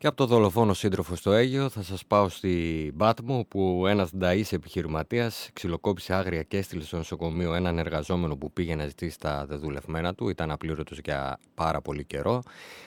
Και από το δολοφόνο σύντροφο στο Αίγυο θα σας πάω στη Μπάτμο, που ένας νταΐς επιχειρηματίας ξυλοκόπησε άγρια και έστειλε στο νοσοκομείο έναν εργαζόμενο που πήγε να ζητήσει τα δεδουλευμένα του. Ήταν απλήρωτος για πάρα πολύ καιρό.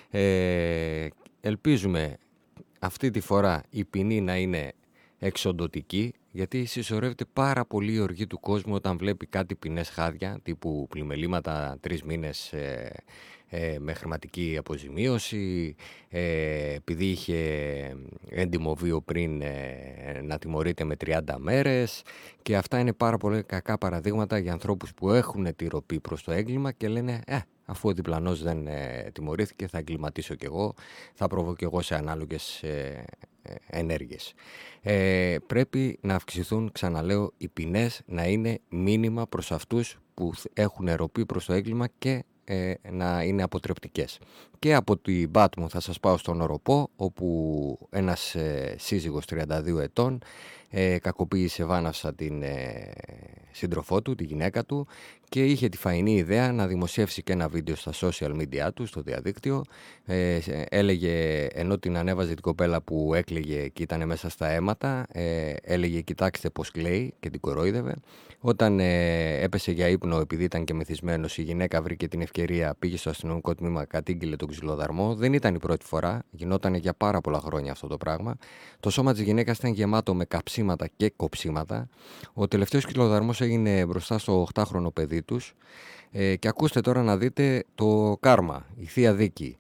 Ελπίζουμε αυτή τη φορά η ποινή να είναι εξοντωτική, γιατί συσσωρεύεται πάρα πολύ η οργή του κόσμου όταν βλέπει κάτι ποινές χάδια, τύπου πλημελήματα 3 μήνες με χρηματική αποζημίωση, επειδή είχε έντιμο βίο πριν να τιμωρείται με 30 μέρες, και αυτά είναι πάρα πολύ κακά παραδείγματα για ανθρώπους που έχουν τη ροπή προς το έγκλημα και λένε αφού ο διπλανός δεν τιμωρήθηκε, θα εγκληματίσω κι εγώ, θα προβώ κι εγώ σε ανάλογες ενέργειες. Πρέπει να αυξηθούν, ξαναλέω, οι ποινές, να είναι μήνυμα προς αυτούς που έχουν ροπή προς το έγκλημα και να είναι αποτρεπτικές. Και από την Μπάτμο θα σας πάω στον Οροπό, όπου ένας σύζυγος 32 ετών κακοποίησε βάναυσα την σύντροφό του, τη γυναίκα του, και είχε τη φαϊνή ιδέα να δημοσιεύσει και ένα βίντεο στα social media του, στο διαδίκτυο. Έλεγε, ενώ την ανέβαζε την κοπέλα που έκλαιγε και ήταν μέσα στα αίματα, έλεγε κοιτάξτε πως κλαίει, και την κορόιδευε. Όταν έπεσε για ύπνο επειδή ήταν και μεθυσμένος, η γυναίκα βρήκε την ευκαιρία, πήγε στο αστυνομικό τμήμα, κατήγγειλε τον ξυλοδαρμό. Δεν ήταν η πρώτη φορά, γινόταν για πάρα πολλά χρόνια αυτό το πράγμα. Το σώμα της γυναίκας ήταν γεμάτο με καψίματα και κοψίματα. Ο τελευταίος ξυλοδαρμός έγινε μπροστά στο 8χρονο παιδί τους. Και ακούστε τώρα να δείτε το κάρμα, η θεία δίκη.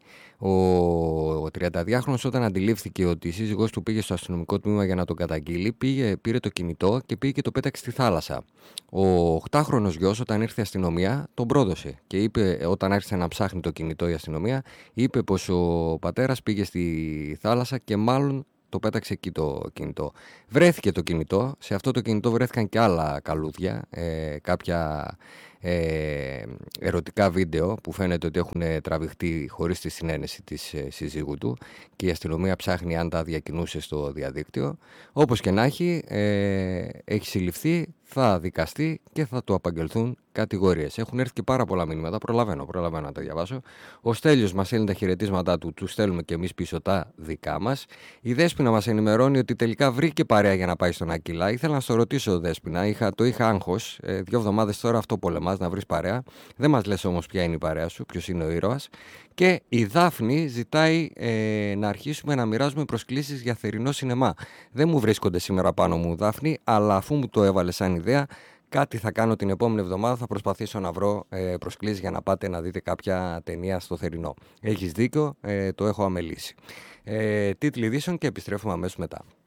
Ο 32χρονος, όταν αντιλήφθηκε ότι η σύζυγός του πήγε στο αστυνομικό τμήμα για να τον καταγγείλει, πήρε το κινητό και πήγε και το πέταξε στη θάλασσα. Ο 8χρονος γιος, όταν ήρθε η αστυνομία, τον πρόδωσε και είπε, όταν άρχισε να ψάχνει το κινητό η αστυνομία, είπε πως ο πατέρας πήγε στη θάλασσα και μάλλον το πέταξε εκεί το κινητό. Βρέθηκε το κινητό, σε αυτό το κινητό βρέθηκαν και άλλα καλούδια, κάποια ερωτικά βίντεο που φαίνεται ότι έχουν τραβηχτεί χωρίς τη συνένεση της σύζυγου του, και η αστυνομία ψάχνει αν τα διακινούσε στο διαδίκτυο. Όπως και να έχει, έχει συλληφθεί, θα δικαστεί και θα του απαγγελθούν κατηγορίες. Έχουν έρθει και πάρα πολλά μηνύματα, προλαβαίνω να τα διαβάσω. Ο Στέλιος μας στέλνει τα χαιρετίσματά του, του στέλνουμε και εμείς πίσω τα δικά μας. Η Δέσποινα μας ενημερώνει ότι τελικά βρήκε παρέα για να πάει στον Ακυλά. Ήθελα να στο ρωτήσω, Δέσποινα, το είχα άγχος. 2 εβδομάδες τώρα αυτό πολεμάς, να βρεις παρέα. Δεν μας λες όμως ποια είναι η παρέα σου, ποιος είναι ο ήρωας. Και η Δάφνη ζητάει να αρχίσουμε να μοιράζουμε προσκλήσεις για θερινό σινεμά. Δεν μου βρίσκονται σήμερα πάνω μου, Δάφνη, αλλά αφού μου το έβαλε σαν ιδέα, κάτι θα κάνω την επόμενη εβδομάδα. Θα προσπαθήσω να βρω προσκλήσεις για να πάτε να δείτε κάποια ταινία στο θερινό. Έχεις δίκιο, το έχω αμελήσει. Τίτλοι ειδήσεων και επιστρέφουμε αμέσως μετά.